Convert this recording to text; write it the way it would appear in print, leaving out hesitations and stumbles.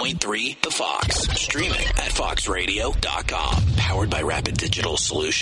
101.3 The Fox. Streaming at foxradio.com. Powered by Rapid Digital Solutions.